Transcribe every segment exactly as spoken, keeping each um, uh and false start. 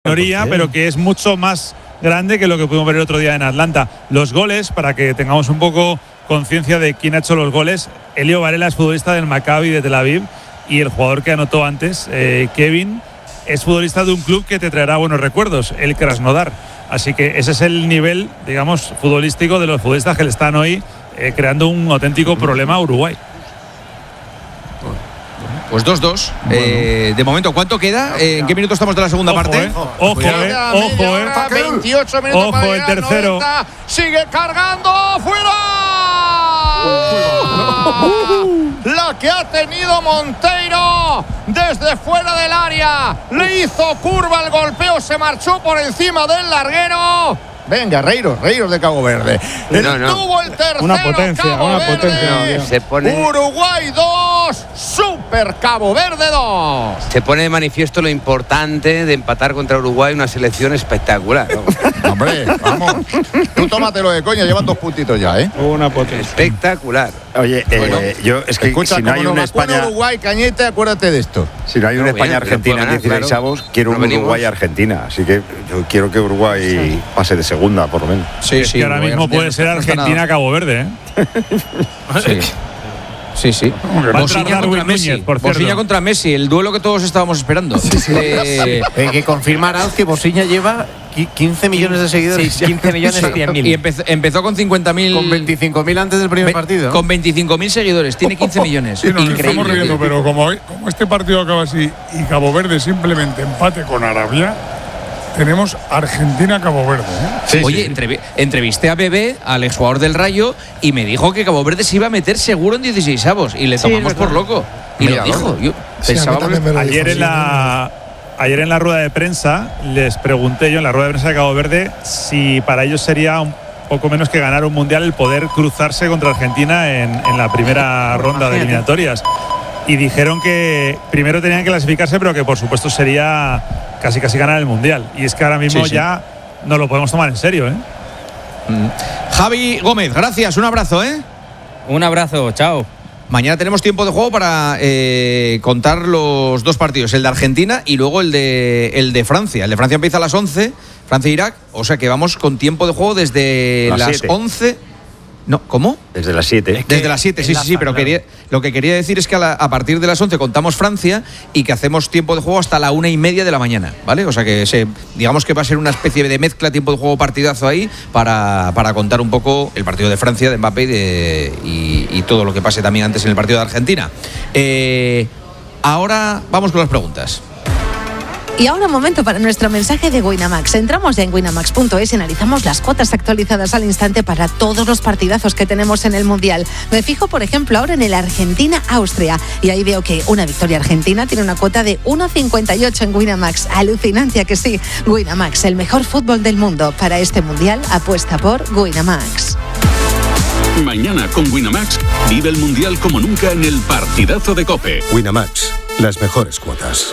minoría, pero que es mucho más grande que lo que pudimos ver el otro día en Atlanta. Los goles, para que tengamos un poco conciencia de quién ha hecho los goles, Elio Varela es futbolista del Maccabi de Tel Aviv, y el jugador que anotó antes, eh, Kevin, es futbolista de un club que te traerá buenos recuerdos, el Krasnodar. Así que ese es el nivel, digamos, futbolístico de los futbolistas que le están hoy eh, creando un auténtico problema a Uruguay. Pues dos dos. Bueno. Eh, de momento, ¿cuánto queda? Eh, ¿En qué minutos estamos de la segunda ojo, parte? Eh. Ojo, eh. Ojo, eh. veintiocho minutos ojo, para el tercero. noventa. Sigue cargando. ¡Fuera! Uh. La que ha tenido Monteiro desde fuera del área. Le hizo curva el golpeo. Se marchó por encima del larguero. Venga, Reiros, Reiros de Cabo Verde. No, no. Tuvo el tercero. Una potencia, Cabo una Verde. potencia. No, se pone, Uruguay dos, Super Cabo Verde dos. Se pone de manifiesto lo importante de empatar contra Uruguay, una selección espectacular. ¿no? Hombre, vamos. Tú tómatelo de coña, llevan dos puntitos ya, ¿eh? Una potencia. Espectacular. Oye, Bueno, eh, yo es que escucha, si no hay como un nos vacuna España, Uruguay, Cañete, acuérdate de esto. si no hay un No, España-Argentina bien, en dieciséis avos, quiero no un venimos. Uruguay-Argentina. Así que yo quiero que Uruguay sí. pase de segunda, por lo menos. Sí, es sí. que ahora mismo puede ser Argentina-Cabo Verde, ¿eh? Sí. Sí, sí. Bosnia contra Messi, por cierto. Bosnia contra Messi, el duelo que todos estábamos esperando. Sí, sí. Eh, Hay que confirmar, Alf, que Bosnia lleva quince millones de seguidores. Sí, quince millones cien mil. Y empezó, empezó con cincuenta mil. Con veinticinco mil antes del primer ve, partido. Con veinticinco mil seguidores, tiene quince millones. Sí, nos Increíble. estamos riendo, pero como, como este partido acaba así y Cabo Verde simplemente empate con Arabia, tenemos Argentina-Cabo Verde. ¿eh? Sí, Oye, sí. Entrev entrevisté a Bebé, al exjugador del Rayo, y me dijo que Cabo Verde se iba a meter seguro en dieciséis avos. Y le tomamos sí, por loco. Y Mira, lo dijo. Yo sí, pensaba ayer en la ayer en la rueda de prensa les pregunté yo en la rueda de prensa de Cabo Verde si para ellos sería un poco menos que ganar un mundial el poder cruzarse contra Argentina en, en la primera ronda de eliminatorias. Y dijeron que primero tenían que clasificarse, pero que por supuesto sería casi casi ganar el mundial. Y es que ahora mismo sí, sí. ya no lo podemos tomar en serio, ¿eh? Mm. Javi Gómez, gracias, un abrazo, ¿eh? Un abrazo, chao. Mañana tenemos tiempo de juego para eh, contar los dos partidos, el de Argentina y luego el de, el de Francia. El de Francia empieza a las once, Francia-Irak, o sea que vamos con tiempo de juego desde las, las once. No, ¿cómo? Desde las siete. Es Desde las siete, sí, sí, sí, pero claro. quería, lo que quería decir es que a, la, a partir de las once contamos Francia y que hacemos tiempo de juego hasta la una y media de la mañana, ¿vale? O sea que se, digamos que va a ser una especie de mezcla, tiempo de juego, partidazo ahí, para, para contar un poco el partido de Francia, de Mbappé y, de, y, y todo lo que pase también antes en el partido de Argentina. Eh, ahora vamos con las preguntas. Y ahora un momento para nuestro mensaje de Winamax. Entramos ya en winamax punto es y analizamos las cuotas actualizadas al instante para todos los partidazos que tenemos en el Mundial. Me fijo, por ejemplo, ahora en el Argentina-Austria y ahí veo que una victoria argentina tiene una cuota de uno cincuenta y ocho en Winamax. Alucinante, ¿a que sí? Winamax, el mejor fútbol del mundo. Para este Mundial, apuesta por Winamax. Mañana con Winamax vive el Mundial como nunca en el partidazo de COPE. Winamax, las mejores cuotas.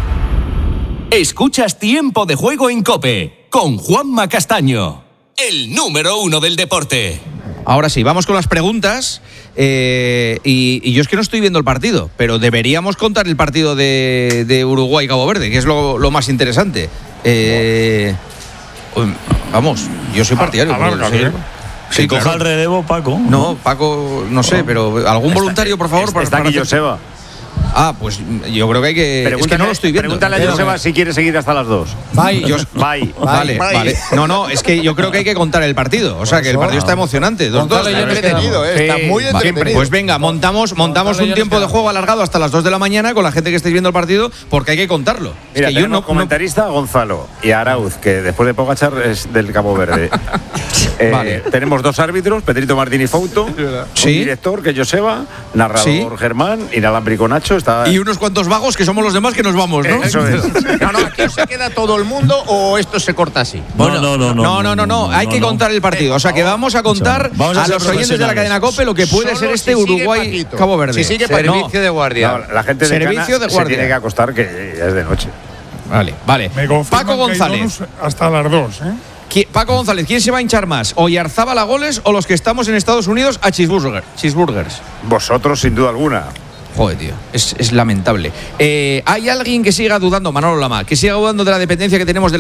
Escuchas Tiempo de Juego en COPE con Juanma Castaño, el número uno del deporte. Ahora sí, vamos con las preguntas. Eh, y, y yo es que no estoy viendo el partido, pero deberíamos contar el partido de, de Uruguay-Cabo Verde, que es lo, lo más interesante. Eh, vamos, yo soy partidario. Si coja claro. el relevo, Paco. No, Paco, no sé, pero algún voluntario, por favor. Está, para, está para aquí hacer... Joseba. Ah, pues yo creo que hay que. Es que no lo estoy viendo. Pregúntale a Joseba si quiere seguir hasta las dos. Bye. Yo... Bye. Vale, Bye. vale. No, no, es que yo creo que hay que contar el partido. O sea, que el partido está emocionante. Dos, dos. Está entretenido, ¿eh? Está muy entretenido. Pues venga, montamos, montamos un tiempo de juego alargado hasta las dos de la mañana con la gente que estéis viendo el partido, porque hay que contarlo. Mira, es que yo no comentarista no... Gonzalo y Arauz, que después de Pogačar es del Cabo Verde. eh, vale. Tenemos dos árbitros, Pedrito Martín y Fouto, ¿Sí? un director que es Joseba, narrador ¿Sí? Germán, inalámbrico Nacho, está y unos cuantos vagos que somos los demás que nos vamos, ¿no? Eso es. No, no, aquí se queda todo el mundo o esto se corta así. Bueno, no, no, no, no, no, no, no. hay que contar el partido. O sea, que vamos a contar vamos a, a los oyentes de la cadena COPE lo que puede Solo ser este si Uruguay-Cabo Verde. Si sigue servicio no. de guardia. No, la gente de servicio Cana de guardia. se tiene que acostar, que ya es de noche. Vale, vale. Paco González. Hasta las dos, ¿eh? Paco González, ¿quién se va a hinchar más? ¿Oyarzábal a goles o los que estamos en Estados Unidos a cheeseburger, cheeseburgers? Vosotros, sin duda alguna. Joder, tío, es, es lamentable. Eh, ¿Hay alguien que siga dudando, Manolo Lama, que siga dudando de la dependencia que tenemos de